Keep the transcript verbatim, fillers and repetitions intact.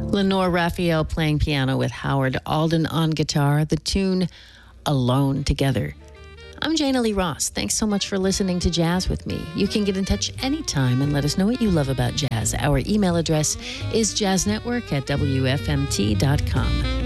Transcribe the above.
Lenore Raphael playing piano with Howard Alden on guitar. The tune Alone Together. I'm Jana Lee Ross. Thanks so much for listening to Jazz with me. You can get in touch anytime and let us know what you love about jazz. Our email address is jazznetwork at w f m t dot com.